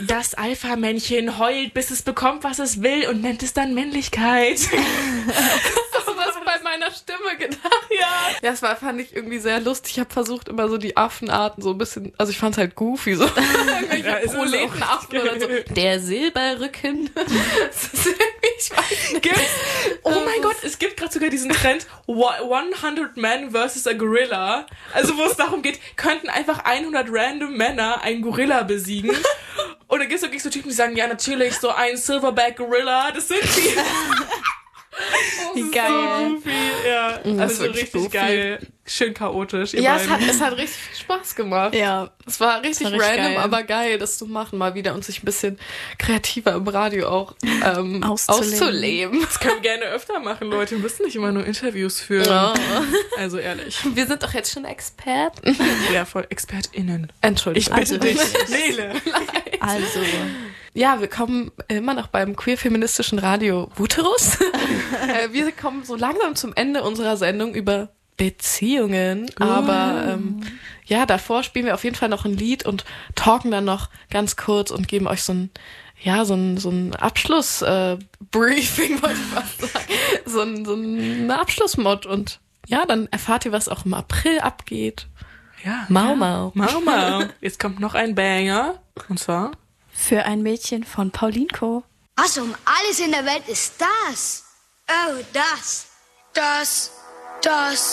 Das Alpha-Männchen heult, bis es bekommt, was es will und nennt es dann Männlichkeit. Hast du das bei meiner Stimme gedacht? Ja. Ja, fand ich irgendwie sehr lustig. Ich habe versucht, immer so die Affenarten so ein bisschen, also ich fand es halt goofy, so irgendwelche Proletenaffen oder so. Der Silberrücken. Das ist irgendwie, ich weiß nicht. Oh mein Gott, es gibt gerade sogar diesen Trend 100 Men versus a Gorilla. Also wo es darum geht, könnten einfach 100 random Männer einen Gorilla besiegen. Und dann gibt es wirklich so Typen, die sagen, ja natürlich, so ein Silverback Gorilla, das sind die. Wie geil. So goofy, ja. Das Also ist so wirklich richtig goofy. geil. Schön chaotisch. Ihr Ja, beiden. es hat richtig viel Spaß gemacht. Ja. Es war richtig richtig random, geil. aber geil, das zu machen mal wieder und sich ein bisschen kreativer im Radio auch auszuleben. Das können wir gerne öfter machen, Leute. Wir müssen nicht immer nur Interviews führen. Ja. Also ehrlich. Wir sind doch jetzt schon Experten. Ja, voll ExpertInnen. Entschuldigung. Ich bitte dich. Seele. Also, Ja, wir kommen immer noch beim queer-feministischen Radio Wuterus. Wir kommen so langsam zum Ende unserer Sendung über Beziehungen. Aber ja, davor spielen wir auf jeden Fall noch ein Lied und talken dann noch ganz kurz und geben euch so ein Abschluss-Briefing, wollte ich fast sagen. So eine Abschlussmod. Und ja, dann erfahrt ihr, was auch im April abgeht. Ja. Mau Mau. Mau Mau. Jetzt kommt noch ein Banger. Und zwar... für ein Mädchen von Paulinko. Was um alles in der Welt ist das? Oh, das.